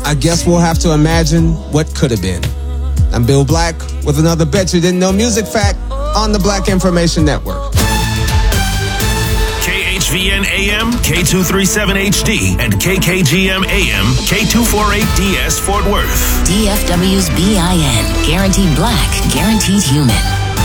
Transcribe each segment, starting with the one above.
I guess we'll have to imagine what could have been. I'm Bill Black with another Bet You Didn't Know music fact on the Black Information Network. KHVN AM, K237HD, and KKGM AM, K248DS Fort Worth. DFW's BIN. Guaranteed Black, guaranteed human.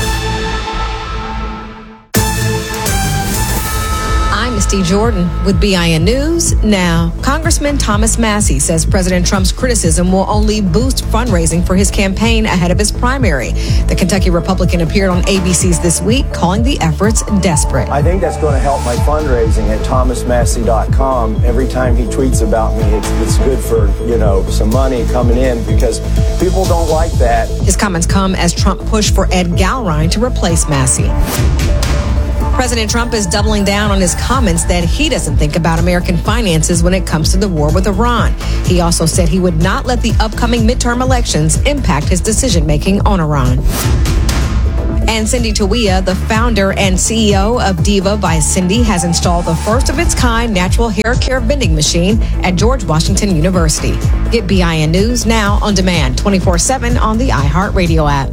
I'm Misty Jordan with BIN News Now. Congressman Thomas Massie says President Trump's criticism will only boost fundraising for his campaign ahead of his primary. The Kentucky Republican appeared on ABC's This Week, calling the efforts desperate. I think that's going to help my fundraising at thomasmassie.com. Every time he tweets about me, it's good for, some money coming in because people don't like that. His comments come as Trump pushed for Ed Galrine to replace Massie. President Trump is doubling down on his comments that he doesn't think about American finances when it comes to the war with Iran. He also said he would not let the upcoming midterm elections impact his decision-making on Iran. And Cindy Tawia, the founder and CEO of Diva by Cindy, has installed the first of its kind natural hair care vending machine at George Washington University. Get BIN News Now on demand 24/7 on the iHeartRadio app.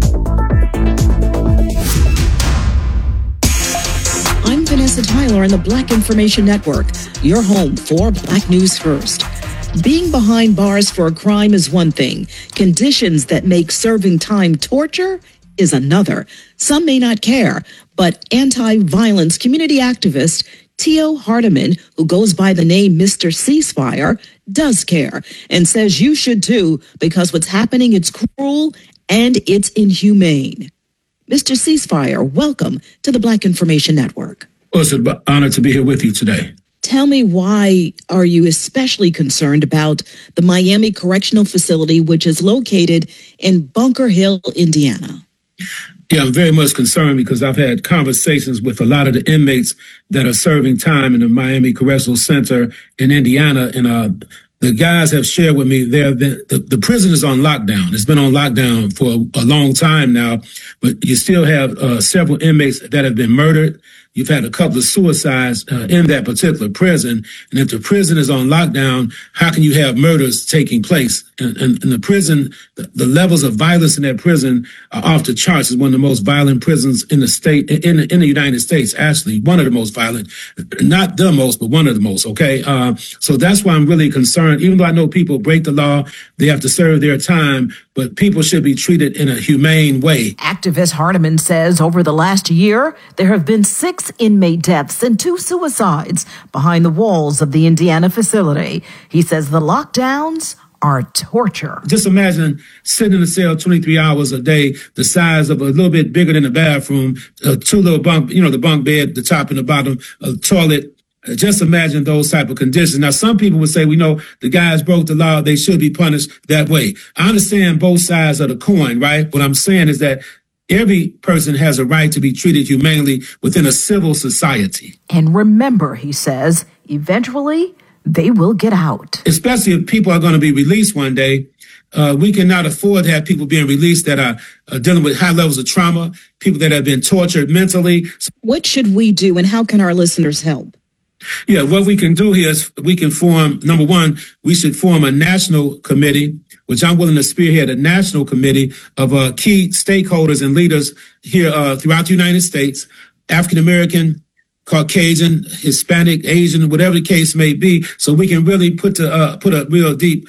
I'm Vanessa Tyler on the Black Information Network, your home for Black News First. Being behind bars for a crime is one thing. Conditions that make serving time torture is another. Some may not care, but anti-violence community activist Tio Hardiman, who goes by the name Mr. Ceasefire, does care and says you should too because what's happening, it's cruel and it's inhumane. Mr. Ceasefire, welcome to the Black Information Network. Well, it's an honor to be here with you today. Tell me, why are you especially concerned about the Miami Correctional Facility, which is located in Bunker Hill, Indiana? Yeah, I'm very much concerned because I've had conversations with a lot of the inmates that are serving time in the Miami Correctional Center in Indiana, and the guys have shared with me the prison is on lockdown. It's been on lockdown for a long time now, but you still have several inmates that have been murdered. You've had a couple of suicides in that particular prison. And if the prison is on lockdown, how can you have murders taking place? In the prison, the levels of violence in that prison are off the charts. It's one of the most violent prisons in the state, in the United States, actually. One of the most violent. Not the most, but one of the most, okay? So that's why I'm really concerned. Even though I know people break the law, they have to serve their time, but people should be treated in a humane way. Activist Hardiman says over the last year, there have been 6 inmate deaths and 2 suicides behind the walls of the Indiana facility. He says the lockdowns are torture. Just imagine sitting in a cell 23 hours a day, the size of a little bit bigger than a bathroom, 2 little bunk, the bunk bed, the top and the bottom, a toilet. Just imagine those type of conditions. Now, some people would say, the guys broke the law. They should be punished that way. I understand both sides of the coin, right? What I'm saying is that every person has a right to be treated humanely within a civil society. And remember, he says, eventually they will get out. Especially if people are going to be released one day. We cannot afford to have people being released that are dealing with high levels of trauma, people that have been tortured mentally. What should we do and how can our listeners help? Yeah, what we can do here is we can form, number one, we should form a national committee, which I'm willing to spearhead, a national committee of key stakeholders and leaders here throughout the United States, African-American, Caucasian, Hispanic, Asian, whatever the case may be, so we can really put a real deep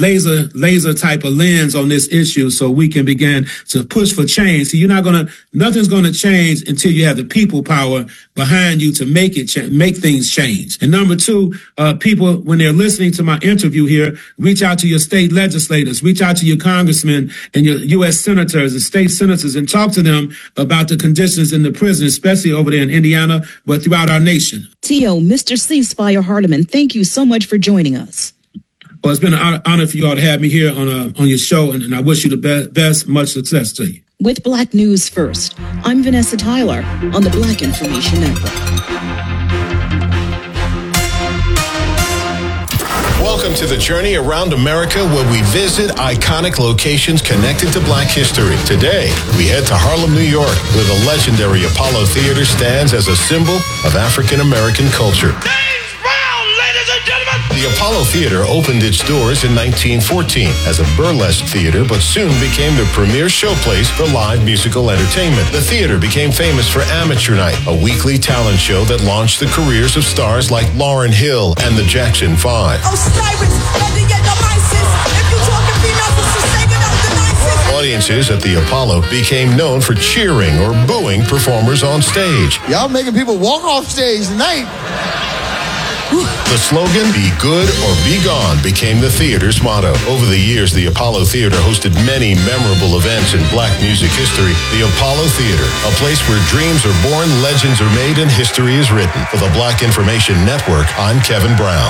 laser type of lens on this issue so we can begin to push for change. See, nothing's gonna change until you have the people power behind you to make things change. And number 2, people, when they're listening to my interview here, reach out to your state legislators, reach out to your congressmen and your U.S. senators and state senators and talk to them about the conditions in the prison, especially over there in Indiana, but throughout our nation. Tio, Mr. Ceasefire Hardiman, thank you so much for joining us. Well, it's been an honor for you all to have me here on your show, and I wish you the best. Much success to you. With Black News First, I'm Vanessa Tyler on the Black Information Network. Welcome to the journey around America, where we visit iconic locations connected to Black history. Today, we head to Harlem, New York, where the legendary Apollo Theater stands as a symbol of African American culture. James Brown, ladies and gentlemen! The Apollo Theater opened its doors in 1914 as a burlesque theater, but soon became the premier showplace for live musical entertainment. The theater became famous for Amateur Night, a weekly talent show that launched the careers of stars like Lauryn Hill and the Jackson 5. Audiences at the Apollo became known for cheering or booing performers on stage. Y'all making people walk off stage tonight. The slogan, "Be good or be gone," became the theater's motto. Over the years, the Apollo Theater hosted many memorable events in black music history. The Apollo Theater, a place where dreams are born, legends are made, and history is written. For the Black Information Network, I'm Kevin Brown.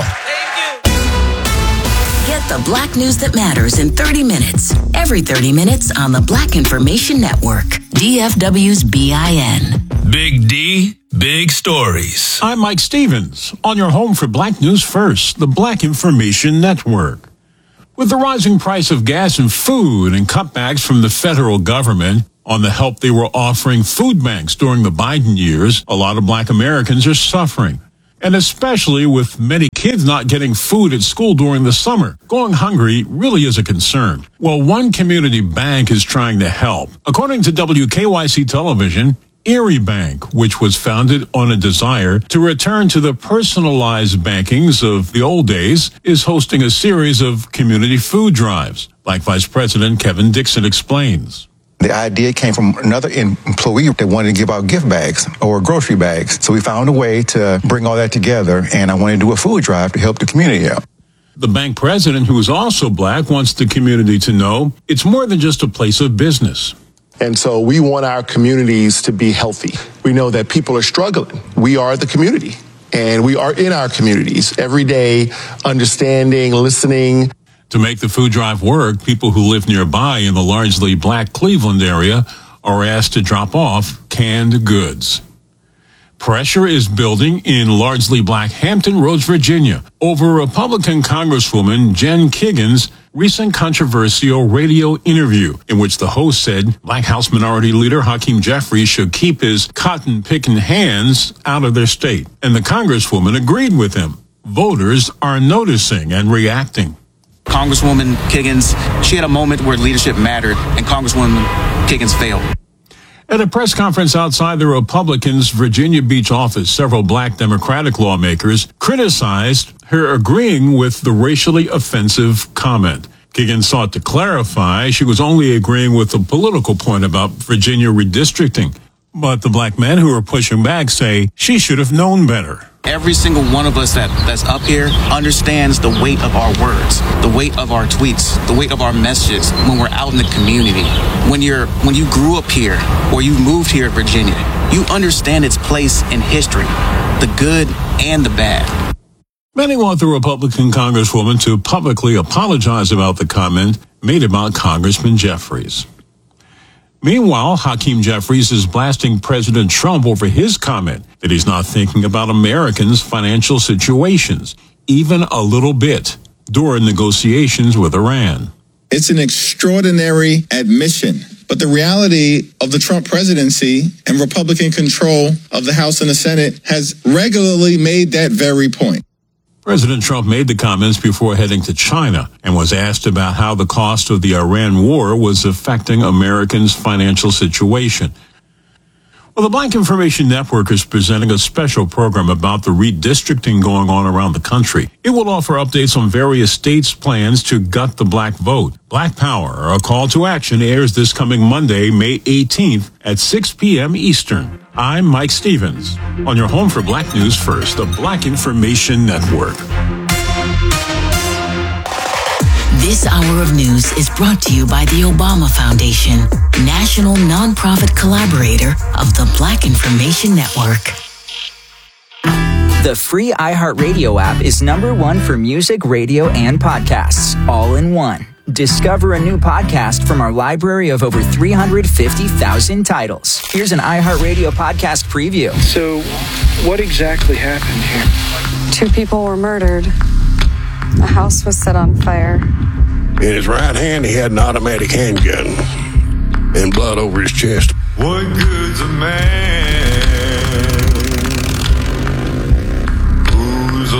Get the black news that matters in 30 minutes. Every 30 minutes on the Black Information Network. DFW's BIN. Big D, big stories. I'm Mike Stevens, on your home for Black News First, the Black Information Network. With the rising price of gas and food and cutbacks from the federal government on the help they were offering food banks during the Biden years, a lot of black Americans are suffering. And especially with many kids not getting food at school during the summer, going hungry really is a concern. Well, one community bank is trying to help. According to WKYC Television, Erie Bank, which was founded on a desire to return to the personalized bankings of the old days, is hosting a series of community food drives, like Vice President Kevin Dixon explains. The idea came from another employee that wanted to give out gift bags or grocery bags. So we found a way to bring all that together, and I wanted to do a food drive to help the community out. The bank president, who is also black, wants the community to know it's more than just a place of business. And so we want our communities to be healthy. We know that people are struggling. We are the community, and we are in our communities every day, understanding, listening. To make the food drive work, people who live nearby in the largely black Cleveland area are asked to drop off canned goods. Pressure is building in largely black Hampton Roads, Virginia, over Republican Congresswoman Jen Kiggins' recent controversial radio interview in which the host said Black House Minority Leader Hakeem Jeffries should keep his cotton-picking hands out of their state. And the Congresswoman agreed with him. Voters are noticing and reacting. Congresswoman Kiggins, she had a moment where leadership mattered, and Congresswoman Kiggins failed. At a press conference outside the Republicans' Virginia Beach office, several black Democratic lawmakers criticized her agreeing with the racially offensive comment. Kiggins sought to clarify she was only agreeing with the political point about Virginia redistricting. But the black men who are pushing back say she should have known better. Every single one of us that's up here understands the weight of our words, the weight of our tweets, the weight of our messages when we're out in the community. When you grew up here or you moved here in Virginia, you understand its place in history, the good and the bad. Many want the Republican Congresswoman to publicly apologize about the comment made about Congressman Jeffries. Meanwhile, Hakeem Jeffries is blasting President Trump over his comment that he's not thinking about Americans' financial situations, even a little bit, during negotiations with Iran. It's an extraordinary admission. But the reality of the Trump presidency and Republican control of the House and the Senate has regularly made that very point. President Trump made the comments before heading to China and was asked about how the cost of the Iran war was affecting Americans' financial situation. Well, the Black Information Network is presenting a special program about the redistricting going on around the country. It will offer updates on various states' plans to gut the black vote. Black Power, a call to action, airs this coming Monday, May 18th at 6 p.m. Eastern. I'm Mike Stevens, on your home for Black News First, the Black Information Network. This hour of news is brought to you by the Obama Foundation, national nonprofit collaborator of the Black Information Network. The free iHeartRadio app is #1 for music, radio, and podcasts, all in one. Discover a new podcast from our library of over 350,000 titles. Here's an iHeartRadio podcast preview. So, what exactly happened here? 2 people were murdered. A house was set on fire. In his right hand, he had an automatic handgun and blood over his chest. What good's a man who's lost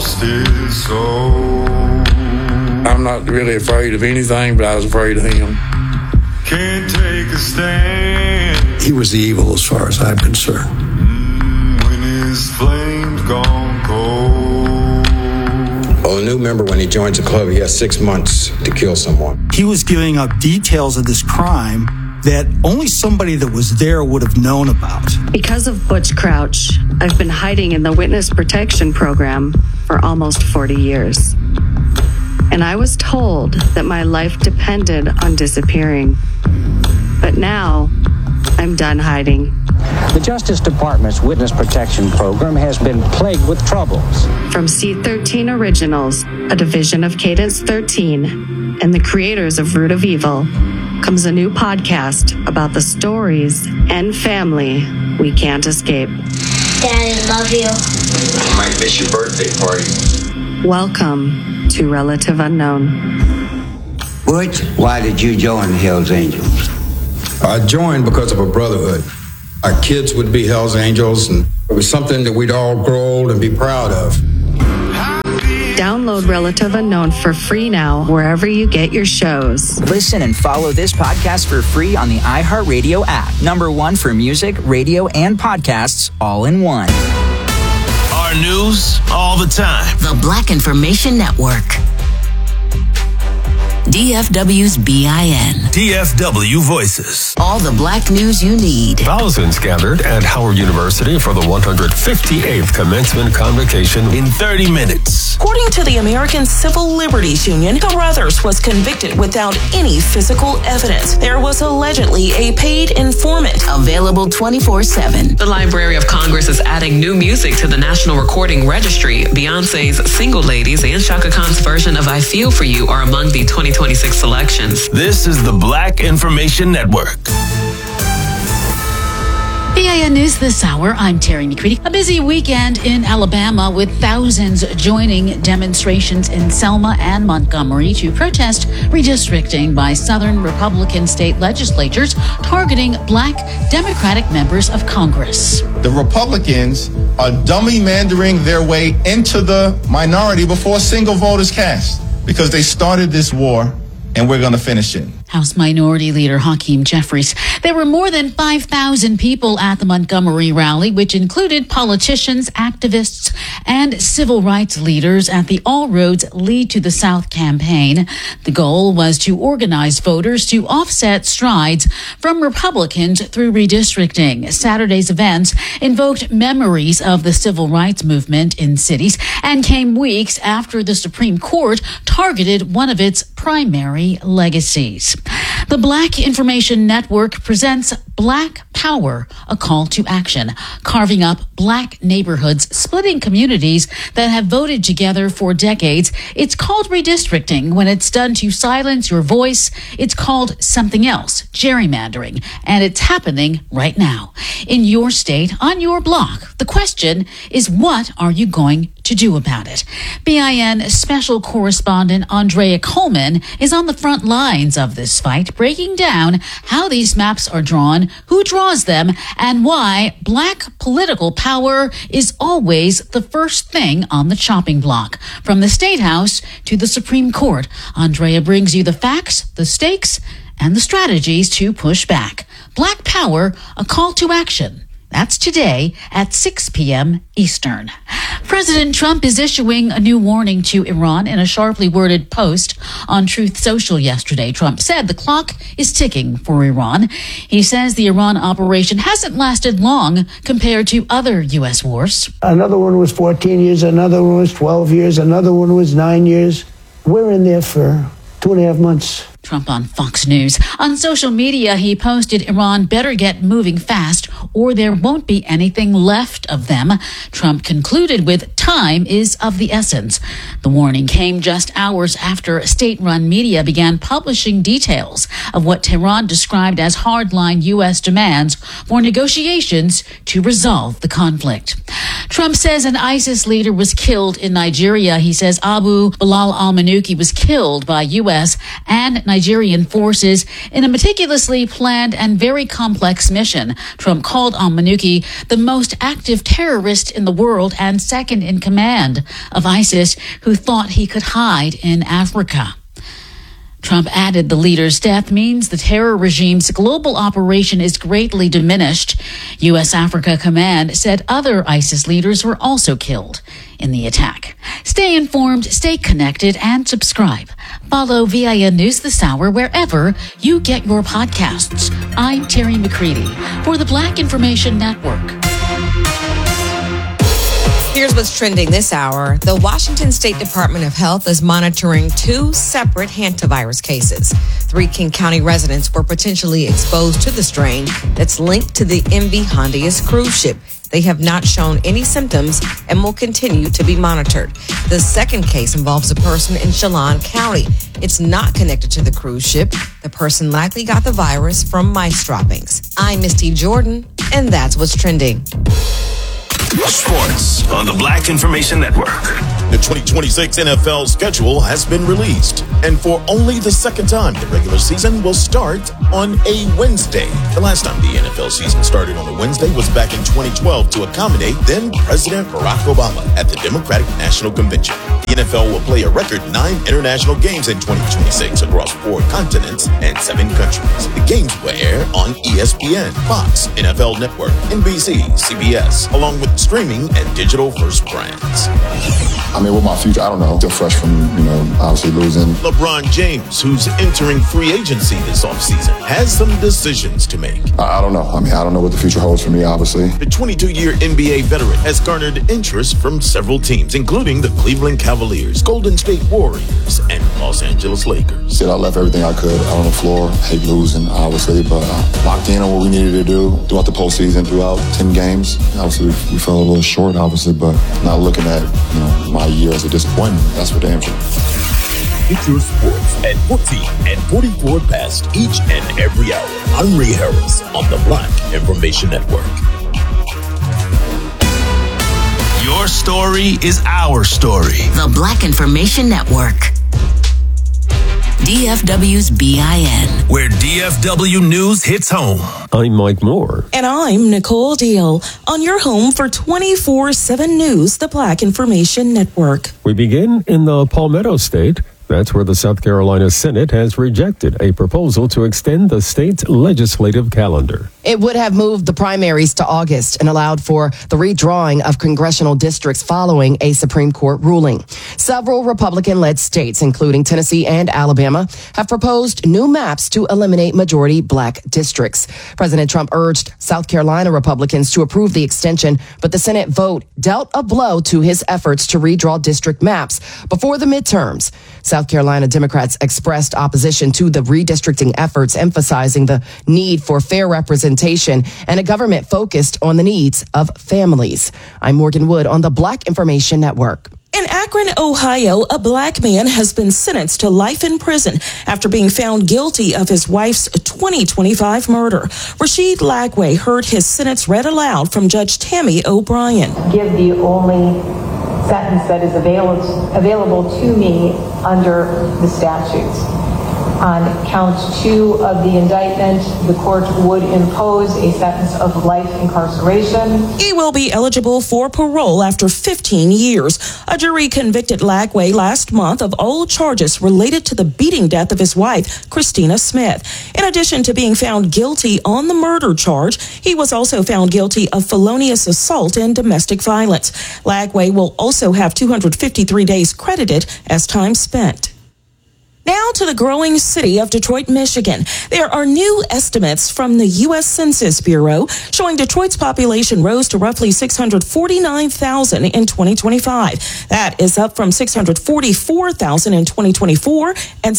lost his soul. I'm not really afraid of anything, but I was afraid of him. Can't take a stand. He was the evil as far as I'm concerned. When his flames gone cold. Well, a new member, when he joins a club, he has 6 months to kill someone. He was giving up details of this crime that only somebody that was there would have known about. Because of Butch Crouch, I've been hiding in the Witness Protection Program for almost 40 years. And I was told that my life depended on disappearing. But now, I'm done hiding. The Justice Department's Witness Protection Program has been plagued with troubles. From C13 Originals, a division of Cadence 13, and the creators of Root of Evil, comes a new podcast about the stories and family we can't escape. Daddy, love you. I might miss your birthday party. Welcome to Relative Unknown. Butch, why did you join the Hells Angels? I joined because of a brotherhood. Our kids would be Hells Angels, and it was something that we'd all grow old and be proud of. Download Relative Unknown for free now, wherever you get your shows. Listen and follow this podcast for free on the iHeartRadio app. #1 for music, radio, and podcasts all in one. Our news all the time. The Black Information Network. DFW's BIN. DFW Voices. All the black news you need. Thousands gathered at Howard University for the 158th commencement convocation in 30 minutes. According to the American Civil Liberties Union, Carruthers was convicted without any physical evidence. There was allegedly a paid informant. Available 24/7. The Library of Congress is adding new music to the National Recording Registry. Beyonce's Single Ladies and Chaka Khan's version of I Feel For You are among the 2026 selections. This is the Black Information Network. BIN News this hour. I'm Terry McCready. A busy weekend in Alabama with thousands joining demonstrations in Selma and Montgomery to protest redistricting by Southern Republican state legislatures targeting black Democratic members of Congress. The Republicans are dummy mandering their way into the minority before a single vote is cast because they started this war and we're going to finish it. House Minority Leader Hakeem Jeffries. There were more than 5,000 people at the Montgomery rally, which included politicians, activists, and civil rights leaders at the All Roads Lead to the South campaign. The goal was to organize voters to offset strides from Republicans through redistricting. Saturday's events invoked memories of the civil rights movement in cities and came weeks after the Supreme Court targeted one of its primary legacies. The Black Information Network presents Black Power, a call to action, carving up black neighborhoods, splitting communities that have voted together for decades. It's called redistricting. When it's done to silence your voice, it's called something else, gerrymandering. And it's happening right now in your state, on your block. The question is, what are you going to do about it? BIN special correspondent Andrea Coleman is on the front lines of this fight, breaking down how these maps are drawn, who draws them, and why black political power is always the first thing on the chopping block. From the State House to the Supreme Court, Andrea brings you the facts, the stakes, and the strategies to push back. Black Power, a call to action. That's today at 6 p.m. Eastern. President Trump is issuing a new warning to Iran in a sharply worded post on Truth Social yesterday. Trump said the clock is ticking for Iran. He says the Iran operation hasn't lasted long compared to other U.S. wars. Another one was 14 years, another one was 12 years, another one was 9 years. We're in there for 2.5 months. Trump on Fox News. On social media, he posted, Iran better get moving fast or there won't be anything left of them. Trump concluded with, time is of the essence. The warning came just hours after state-run media began publishing details of what Tehran described as hardline U.S. demands for negotiations to resolve the conflict. Trump says an ISIS leader was killed in Nigeria. He says Abu Bilal al-Manuki was killed by U.S. and Nigerian forces in a meticulously planned and very complex mission. Trump called al-Manuki the most active terrorist in the world and second in command of ISIS, who thought he could hide in Africa. Trump added the leader's death means the terror regime's global operation is greatly diminished. U.S. Africa Command said other ISIS leaders were also killed in the attack. Stay informed, stay connected, and subscribe. Follow VIN News this hour wherever you get your podcasts. I'm Terry McCready for the Black Information Network. Here's what's trending this hour. The Washington State Department of Health is monitoring 2 separate hantavirus cases. 3 King County residents were potentially exposed to the strain that's linked to the MV Hondias cruise ship. They have not shown any symptoms and will continue to be monitored. The second case involves a person in Chelan County. It's not connected to the cruise ship. The person likely got the virus from mice droppings. I'm Misty Jordan, and that's what's trending. Sports on the Black Information Network. The 2026 NFL schedule has been released, and for only the second time, the regular season will start on a Wednesday. The last time the NFL season started on a Wednesday was back in 2012 to accommodate then President Barack Obama at the Democratic National Convention. The NFL will play a record 9 international games in 2026 across 4 continents and 7 countries. The games will air on ESPN, Fox, NFL Network, NBC, CBS, along with streaming and digital-first brands. I mean, with my future, I don't know. Still fresh from, obviously losing. LeBron James, who's entering free agency this offseason, has some decisions to make. I don't know. I don't know what the future holds for me, obviously. The 22-year NBA veteran has garnered interest from several teams, including the Cleveland Cavaliers, Golden State Warriors, and Los Angeles Lakers. I left everything I could out on the floor. Hate losing, obviously, but locked in on what we needed to do throughout the postseason, throughout 10 games. Obviously, we fell a little short, obviously, but not looking at, my year as a disappointment. That's for damn sure. Get your sports at 14 and 44 past each and every hour. I'm Ray Harris on the Black Information Network. Your story is our story. The Black Information Network. DFW's BIN. Where DFW news hits home. I'm Mike Moore. And I'm Nicole Deal. On your home for 24/7 News, the Black Information Network. We begin in the Palmetto State. That's where the South Carolina Senate has rejected a proposal to extend the state's legislative calendar. It would have moved the primaries to August and allowed for the redrawing of congressional districts following a Supreme Court ruling. Several Republican-led states, including Tennessee and Alabama, have proposed new maps to eliminate majority black districts. President Trump urged South Carolina Republicans to approve the extension, but the Senate vote dealt a blow to his efforts to redraw district maps before the midterms. South Carolina Democrats expressed opposition to the redistricting efforts, emphasizing the need for fair representation and a government focused on the needs of families. I'm Morgan Wood on the Black Information Network. In Akron, Ohio, a black man has been sentenced to life in prison after being found guilty of his wife's 2025 murder. Rashid Lagway heard his sentence read aloud from Judge Tammy O'Brien. Give the only sentence that is available to me under the statutes. On count 2 of the indictment, the court would impose a sentence of life incarceration. He will be eligible for parole after 15 years. A jury convicted Lagway last month of all charges related to the beating death of his wife, Christina Smith. In addition to being found guilty on the murder charge, he was also found guilty of felonious assault and domestic violence. Lagway will also have 253 days credited as time spent. Now to the growing city of Detroit, Michigan. There are new estimates from the U.S. Census Bureau showing Detroit's population rose to roughly 649,000 in 2025. That is up from 644,000 in 2024 and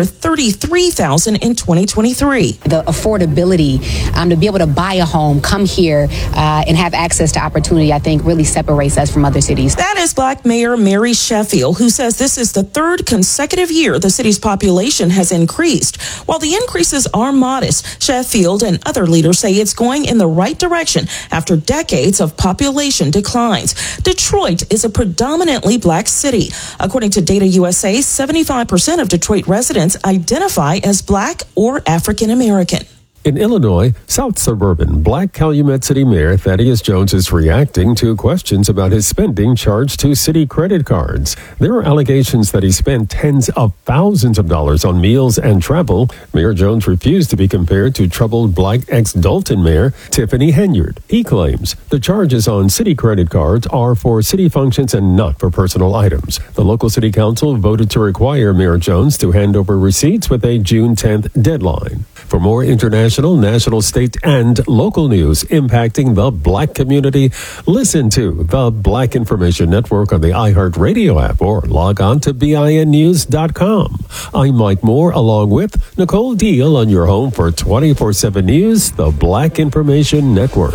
633,000 in 2023. The affordability to be able to buy a home, come here, and have access to opportunity, I think really separates us from other cities. That is Black Mayor Mary Sheffield, who says this is the 3rd consecutive year the city city's population has increased. While the increases are modest, Sheffield and other leaders say it's going in the right direction after decades of population declines. Detroit is a predominantly black city. According to Data USA, 75% of Detroit residents identify as black or African American. In Illinois, South Suburban Black Calumet City Mayor Thaddeus Jones is reacting to questions about his spending charged to city credit cards. There are allegations that he spent tens of thousands of dollars on meals and travel. Mayor Jones refused to be compared to troubled Black ex-Dalton Mayor Tiffany Henyard. He claims the charges on city credit cards are for city functions and not for personal items. The local city council voted to require Mayor Jones to hand over receipts with a June 10th deadline. For more international, national, state, and local news impacting the Black community, listen to the Black Information Network on the iHeartRadio app or log on to BINnews.com. I'm Mike Moore along with Nicole Deal on your home for 24/7 News, the Black Information Network.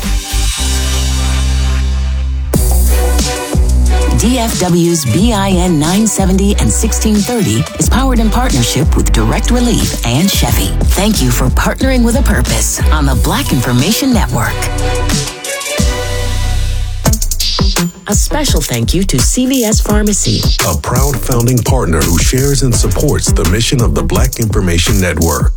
DFW's BIN 970 and 1630 is powered in partnership with Direct Relief and Chevy. Thank you for partnering with a purpose on the Black Information Network. A special thank you to CVS Pharmacy, a proud founding partner who shares and supports the mission of the Black Information Network.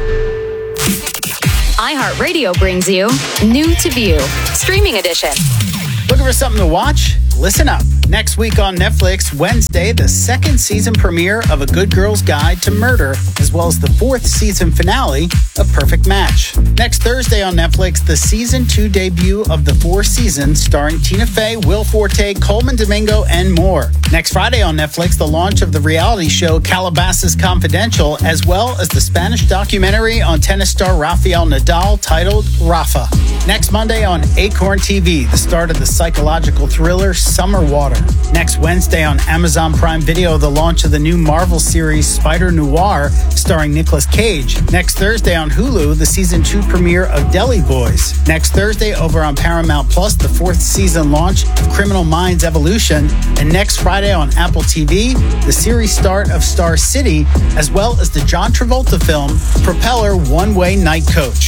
iHeartRadio brings you New to View, Streaming Edition. Looking for something to watch? Listen up. Next week on Netflix, Wednesday, the second season premiere of A Good Girl's Guide to Murder, as well as the fourth season finale of Perfect Match. Next Thursday on Netflix, the season 2 debut of the 4th season, starring Tina Fey, Will Forte, Coleman Domingo, and more. Next Friday on Netflix, the launch of the reality show Calabasas Confidential, as well as the Spanish documentary on tennis star Rafael Nadal titled Rafa. Next Monday on Acorn TV, the start of the psychological thriller Summer Water. Next Wednesday on Amazon Prime Video, the launch of the new Marvel series Spider Noir, starring Nicolas Cage. Next Thursday on Hulu, the season 2 premiere of Deli Boys. Next Thursday over on Paramount Plus, the 4th season launch of Criminal Minds Evolution. And next Friday on Apple TV, the series start of Star City, as well as the John Travolta film Propeller One-Way Night Coach.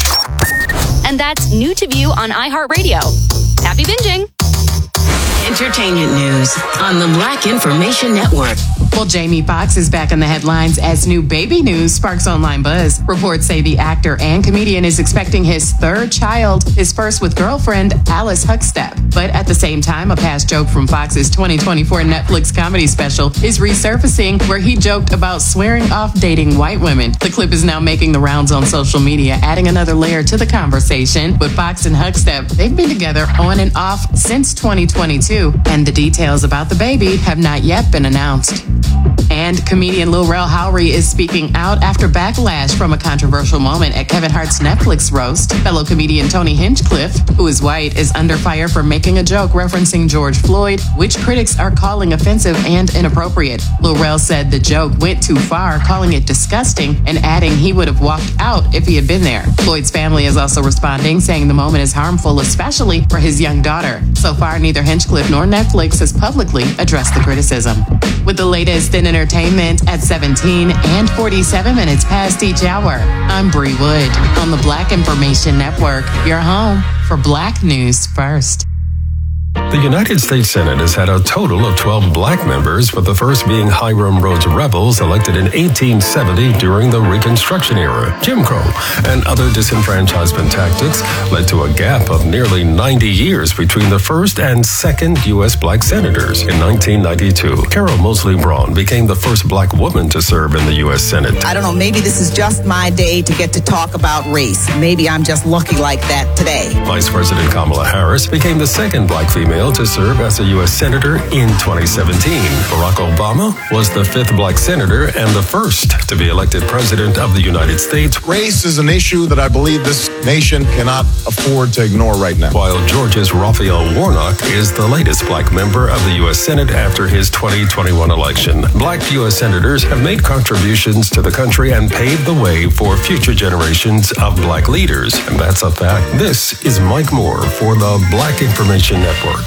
And that's New to View on iHeartRadio. Happy binging! Entertainment news on the Black Information Network. Well, Jamie Foxx is back in the headlines as new baby news sparks online buzz. Reports say the actor and comedian is expecting his 3rd child, his first with girlfriend Alice Huckstep. But at the same time, a past joke from Fox's 2024 Netflix comedy special is resurfacing, where he joked about swearing off dating white women. The clip is now making the rounds on social media, adding another layer to the conversation. But Foxx and Huckstep, they've been together on and off since 2022, and the details about the baby have not yet been announced. And comedian Lil Rel Howery is speaking out after backlash from a controversial moment at Kevin Hart's Netflix roast. Fellow comedian Tony Hinchcliffe, who is white, is under fire for making a joke referencing George Floyd, which critics are calling offensive and inappropriate. Lil Rel said the joke went too far, calling it disgusting, and adding he would have walked out if he had been there. Floyd's family is also responding, saying the moment is harmful, especially for his young daughter. So far, neither Hinchcliffe nor Netflix has publicly addressed the criticism. With the latest in entertainment at 17 and 47 minutes past each hour, I'm Bree Wood on the Black Information Network, your home for Black News First. The United States Senate has had a total of 12 black members, with the first being Hiram Rhodes Rebels, elected in 1870 during the Reconstruction era. Jim Crow and other disenfranchisement tactics led to a gap of nearly 90 years between the first and second U.S. black senators. In 1992, Carol Moseley Braun became the first black woman to serve in the U.S. Senate. I don't know, maybe this is just my day to get to talk about race. Maybe I'm just lucky like that today. Vice President Kamala Harris became the second black female to serve as a U.S. Senator in 2017. Barack Obama was the 5th black senator and the first to be elected President of the United States. Race is an issue that I believe this nation cannot afford to ignore right now. While Georgia's Raphael Warnock is the latest black member of the U.S. Senate after his 2021 election. Black U.S. senators have made contributions to the country and paved the way for future generations of black leaders. And that's a fact. This is Mike Moore for the Black Information Network.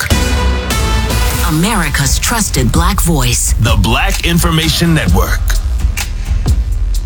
America's trusted black voice. The Black Information Network.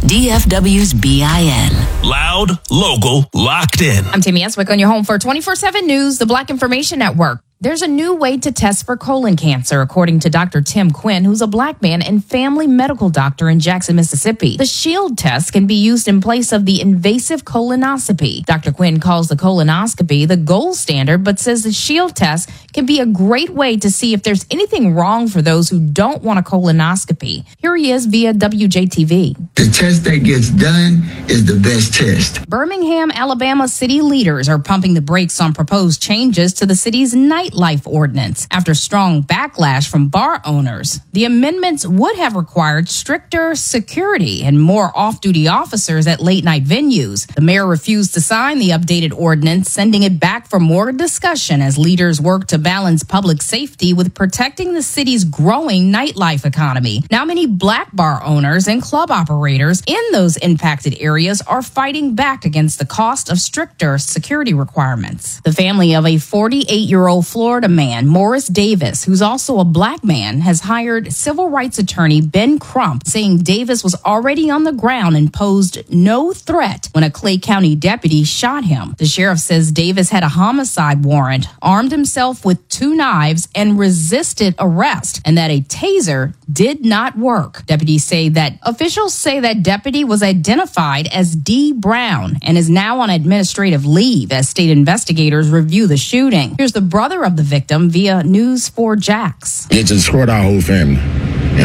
DFW's BIN. Loud, local, locked in. I'm Tammy Eswick on your home for 24/7 News, the Black Information Network. There's a new way to test for colon cancer, according to Dr. Tim Quinn, who's a Black man and family medical doctor in Jackson, Mississippi. The Shield test can be used in place of the invasive colonoscopy. Dr. Quinn calls the colonoscopy the gold standard, but says the Shield test can be a great way to see if there's anything wrong for those who don't want a colonoscopy. Here he is via WJTV. The test that gets done is the best test. Birmingham, Alabama city leaders are pumping the brakes on proposed changes to the city's nightlife ordinance. After strong backlash from bar owners, the amendments would have required stricter security and more off-duty officers at late-night venues. The mayor refused to sign the updated ordinance, sending it back for more discussion as leaders work to balance public safety with protecting the city's growing nightlife economy. Now, many Black bar owners and club operators in those impacted areas are fighting back against the cost of stricter security requirements. The family of a 48-year-old Florida man, Morris Davis, who's also a Black man, has hired civil rights attorney Ben Crump, saying Davis was already on the ground and posed no threat when a Clay County deputy shot him. The sheriff says Davis had a homicide warrant, armed himself with 2 knives, and resisted arrest, and that a taser did not work. Officials say that deputy was identified as D. Brown and is now on administrative leave as state investigators review the shooting. Here's the brother of the victim via News 4 Jax. It destroyed our whole family.